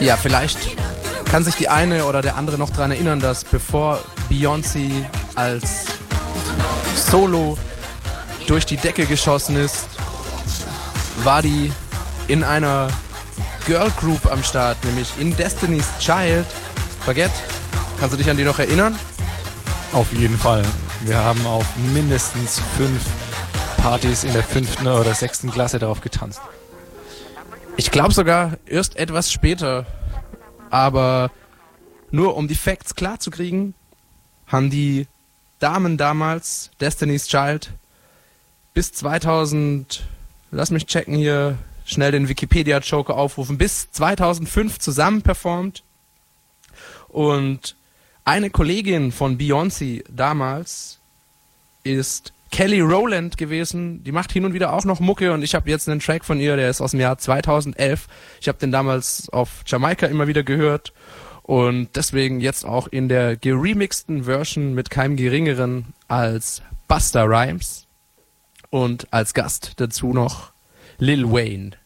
Ja, vielleicht kann sich die eine oder der andere noch daran erinnern, dass bevor Beyoncé als Solo durch die Decke geschossen ist, war die in einer Girl Group am Start, nämlich in Destiny's Child. Baguette, kannst du dich an die noch erinnern? Auf jeden Fall. Wir haben auf mindestens 5 Partys in der 5. oder 6. Klasse darauf getanzt. Ich glaube sogar erst etwas später, aber nur um die Facts klar zu kriegen, haben die Damen damals, Destiny's Child, bis 2000, lass mich checken hier, schnell den Wikipedia-Joker aufrufen, bis 2005 zusammen performt. Und eine Kollegin von Beyoncé damals ist Kelly Rowland gewesen. Die macht hin und wieder auch noch Mucke und ich habe jetzt einen Track von ihr, der ist aus dem Jahr 2011. Ich habe den damals auf Jamaika immer wieder gehört und deswegen jetzt auch in der geremixten Version mit keinem geringeren als Busta Rhymes und als Gast dazu noch Lil Wayne.